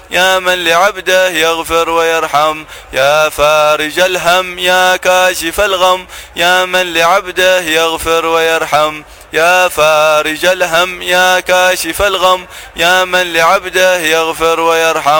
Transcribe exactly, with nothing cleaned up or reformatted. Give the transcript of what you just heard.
يا من لعبده يغفر ويرحم، يا فارج الهم يا كاشف الغم، يا من لعبده يغفر ويرحم، يا فارج الهم يا كاشف الغم، يا من لعبده يغفر ويرحم.